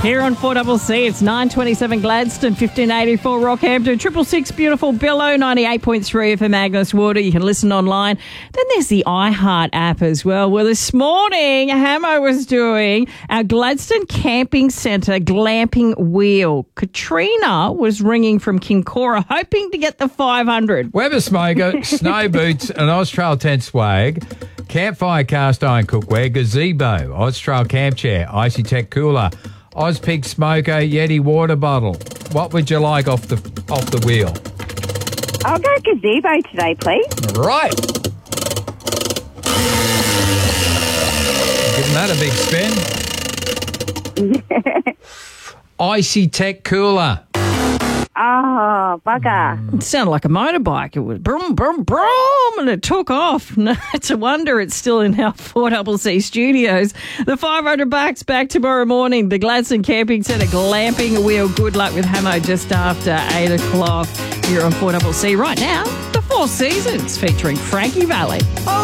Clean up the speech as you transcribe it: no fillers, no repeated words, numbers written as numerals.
Here on 4CC, it's 927 Gladstone, 1584 Rockhampton, 666 beautiful Billow, 98.3 for Magnus Water. You can listen online. Then there's the iHeart app as well. Well, this morning, Hamo was doing our Gladstone Camping Centre glamping wheel. Katrina was ringing from Kincora, hoping to get the 500. Weber smoker, snow boots, an Austrail tent swag, campfire cast iron cookware, gazebo, Austrail camp chair, Icy Tech cooler, Ozpig smoker, Yeti water bottle. What would you like off the wheel? I'll go gazebo today, please. Right. Give that a big spin. Icy Tech cooler. Oh, bugger. It sounded like a motorbike. It was brum, brum, brum, and it took off. No, it's a wonder it's still in our 4CC studios. The $500 back tomorrow morning. The Gladstone Camping Centre glamping wheel. Good luck with Hamo just after 8 o'clock here on 4CC. Right now, the Four Seasons featuring Frankie Valli. Oh.